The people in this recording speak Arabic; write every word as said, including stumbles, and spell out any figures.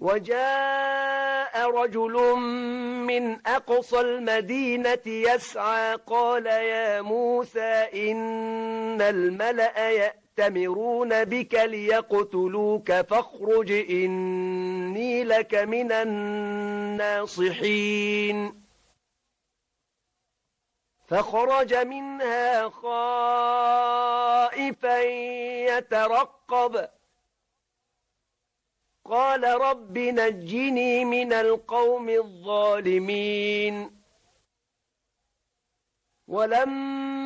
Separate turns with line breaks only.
وجاء رجل من أقصى المدينة يسعى قال يا موسى إن الملأ يأتمرون بك ليقتلوك فاخرج إني لك من الناصحين فخرج منها خائفا يترقب قال رب نجني من القوم الظالمين ولما